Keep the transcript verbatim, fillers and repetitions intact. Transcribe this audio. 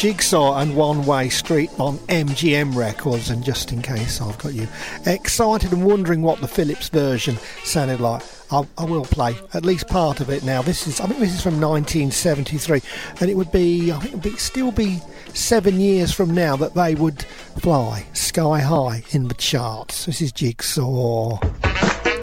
Jigsaw and One Way Street on M G M Records, and just in case I've got you excited and wondering what the Phillips version sounded like, I, I will play at least part of it now. This is, I think this is from nineteen seventy-three, and it would be, I think it would be, still be seven years from now that they would fly sky high in the charts. This is Jigsaw.